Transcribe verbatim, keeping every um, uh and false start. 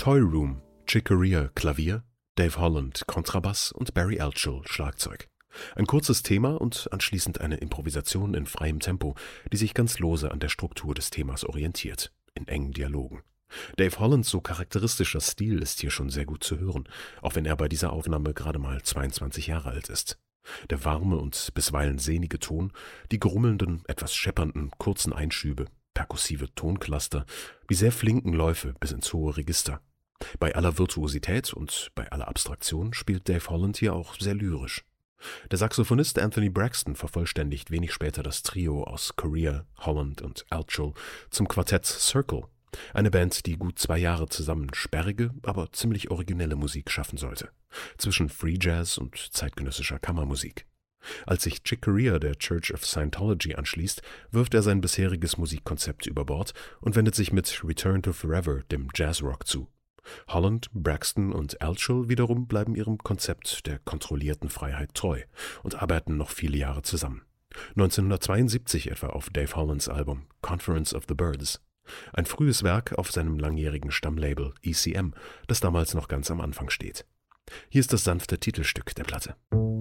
Toy Room, Chick Corea Klavier, Dave Holland Kontrabass und Barry Altschul Schlagzeug. Ein kurzes Thema und anschließend eine Improvisation in freiem Tempo, die sich ganz lose an der Struktur des Themas orientiert, in engen Dialogen. Dave Hollands so charakteristischer Stil ist hier schon sehr gut zu hören, auch wenn er bei dieser Aufnahme gerade mal zweiundzwanzig Jahre alt ist. Der warme und bisweilen sehnige Ton, die grummelnden, etwas scheppernden, kurzen Einschübe, perkussive Toncluster, die sehr flinken Läufe bis ins hohe Register. Bei aller Virtuosität und bei aller Abstraktion spielt Dave Holland hier auch sehr lyrisch. Der Saxophonist Anthony Braxton vervollständigt wenig später das Trio aus Corea, Holland und Altschul zum Quartett Circle, eine Band, die gut zwei Jahre zusammen sperrige, aber ziemlich originelle Musik schaffen sollte, zwischen Free Jazz und zeitgenössischer Kammermusik. Als sich Chick Corea der Church of Scientology anschließt, wirft er sein bisheriges Musikkonzept über Bord und wendet sich mit Return to Forever dem Jazzrock zu. Holland, Braxton und Altschul wiederum bleiben ihrem Konzept der kontrollierten Freiheit treu und arbeiten noch viele Jahre zusammen. neunzehnhundertzweiundsiebzig etwa auf Dave Hollands Album Conference of the Birds. Ein frühes Werk auf seinem langjährigen Stammlabel E C M, das damals noch ganz am Anfang steht. Hier ist das sanfte Titelstück der Platte.